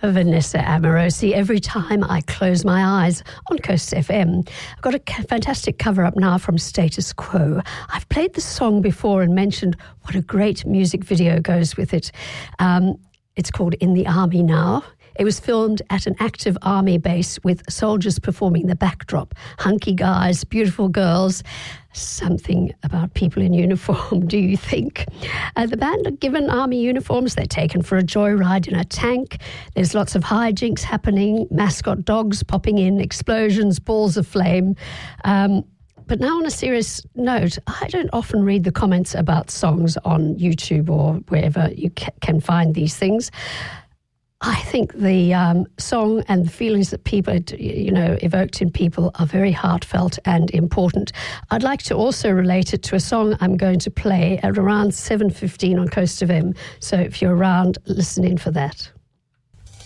Vanessa Amorosi, Every Time I Close My Eyes on Coast FM. I've got a fantastic cover up now from Status Quo. I've played the song before and mentioned what a great music video goes with it. It's called In the Army Now. It was filmed at an active army base with soldiers performing the backdrop. Hunky guys, beautiful girls. Something about people in uniform, do you think? The band are given army uniforms. They're taken for a joyride in a tank. There's lots of hijinks happening, mascot dogs popping in, explosions, balls of flame. But now on a serious note, I don't often read the comments about songs on YouTube or wherever you can find these things. I think the song and the feelings that people, evoked in people are very heartfelt and important. I'd like to also relate it to a song I'm going to play at around 7:15 on Coast FM. So if you're around, listen in for that.